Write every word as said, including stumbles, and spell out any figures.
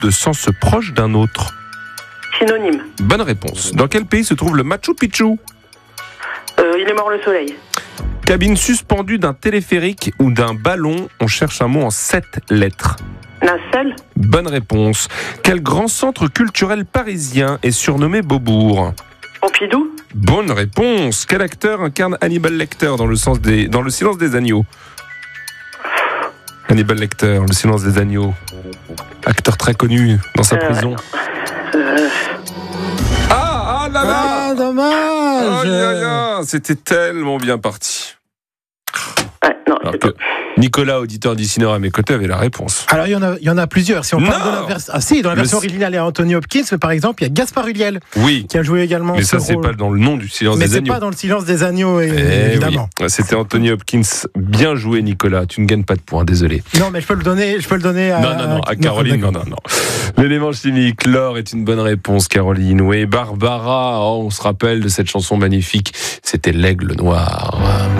de sens proche d'un autre. Synonyme. Bonne réponse. Dans quel pays se trouve le Machu Picchu ? Euh, il est mort le soleil. Cabine suspendue d'un téléphérique ou d'un ballon, on cherche un mot en sept lettres. Nacelle. Bonne réponse. Quel grand centre culturel parisien est surnommé Beaubourg ? Pompidou. Bonne réponse. Quel acteur incarne Hannibal Lecter dans le, sens des, dans le silence des agneaux ? Hannibal Lecter, le silence des agneaux. Acteur très connu dans sa Euh, prison. Euh, Ah, ah là là Ah, dommage. Aïe, aïe, aïe. C'était tellement bien parti. ouais, non, Alors c'est que pas. Nicolas, auditeur d'ici Nord à mes côtés, avait la réponse. Alors il y en a, il y en a plusieurs. Si on parle Non. de la version, ah si, dans la Le- version originale, il y a Anthony Hopkins, mais par exemple, il y a Gaspard Ulliel Oui, qui a joué également mais ce ça, c'est rôle. pas dans le nom du silence Mais des c'est agneaux. pas dans le silence des agneaux, et- Eh évidemment. oui. C'était Anthony Hopkins. Bien joué, Nicolas. Tu ne gagnes pas de points, désolé. Non, mais je peux le donner, je peux le donner à. Non, non, non, à Caroline, non, non, non. L'élément chimique, l'or est une bonne réponse, Caroline. Oui, Barbara, oh, on se rappelle de cette chanson magnifique. C'était l'aigle noir.